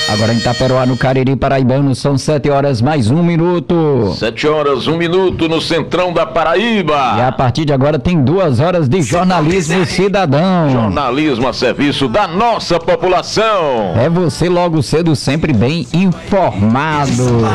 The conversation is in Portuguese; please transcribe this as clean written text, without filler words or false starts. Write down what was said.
Agora em Itaperoá, no Cariri Paraibano, são 7 horas mais 1 minuto. 7 horas, 1 minuto no centrão da Paraíba. E a partir de agora tem 2 horas de jornalismo cidadão. Jornalismo a serviço da nossa população. É você logo cedo sempre bem informado.